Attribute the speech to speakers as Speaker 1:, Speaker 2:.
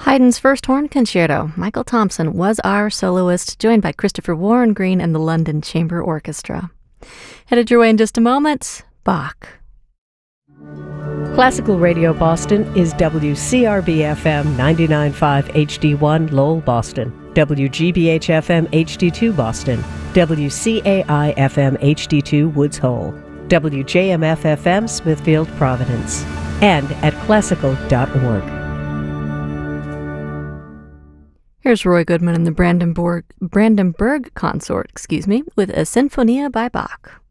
Speaker 1: Haydn's first horn concerto. Michael Thompson was our soloist, joined by Christopher Warren Green and the London Chamber Orchestra. Headed your way in just a moment, Bach.
Speaker 2: Classical Radio Boston is WCRB-FM 99.5 HD1 Lowell, Boston, WGBH-FM HD2 Boston, WCAI-FM HD2 Woods Hole, WJMF-FM Smithfield, Providence, and at classical.org.
Speaker 1: Here's Roy Goodman and the Brandenburg Consort, with a Sinfonia by Bach.